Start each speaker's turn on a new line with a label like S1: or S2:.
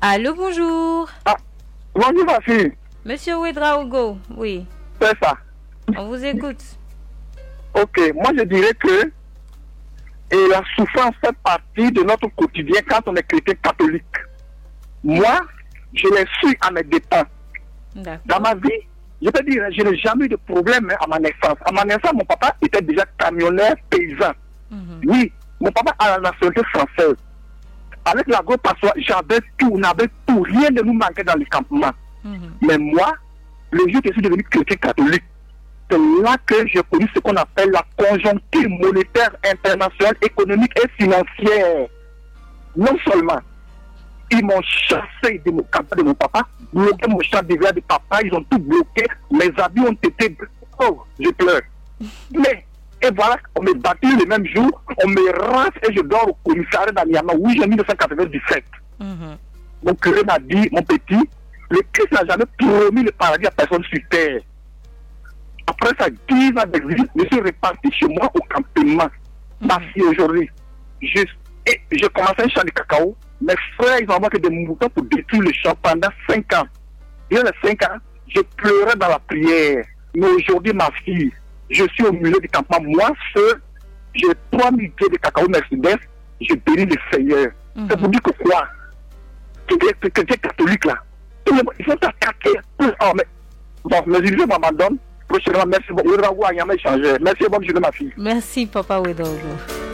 S1: Allô, bonjour.
S2: Ah, bonjour ma fille.
S1: Monsieur Ouedraogo, oui.
S2: C'est ça.
S1: On vous écoute.
S2: Ok, moi je dirais que la souffrance fait partie de notre quotidien quand on est chrétien catholique. Moi, je l'ai su à mes dépens. Dans ma vie, je peux dire, je n'ai jamais eu de problème à ma naissance. À ma naissance, mon papa était déjà camionneur paysan. Oui, mon papa a la nationalité française. Avec la grosse passoire, j'avais tout, on avait tout, rien ne nous manquait dans le campement. Mais moi, le jour que je suis devenu chrétien catholique, c'est là que j'ai connu ce qu'on appelle la conjoncture monétaire internationale, économique et financière. Non seulement, ils m'ont chassé de mon campement de mon papa, bloqué mon champ d'hiver de papa, ils ont tout bloqué, mes habits ont été... Oh, je pleure. Mais, et voilà, on me battu le même jour, on me rase et je dors au commissariat d'Aniama, oui, j'ai 1997. Mon curé m'a dit, mon petit, le Christ n'a jamais promis le paradis à personne sur terre. Après ça, 10 ans d'exil, je suis reparti chez moi au campement. Ma fille aujourd'hui, je commençais un champ de cacao. Mes frères, ils ont envoyé des moutons pour détruire le champ pendant 5 ans. Il y a les 5 ans, je pleurais dans la prière. Mais aujourd'hui, ma fille, je suis au milieu du campement. Moi, seul, j'ai 3000 pieds de cacao Mercedes. Je bénis le Seigneur. C'est pour dire que quoi? Tous les chrétiens catholiques là, ils sont attaqués. Oh, mais bon, mais je m'abandonne. Prochainement, merci beaucoup. Merci, bonne journée, ma fille.
S1: Merci, Papa Ouedraogo.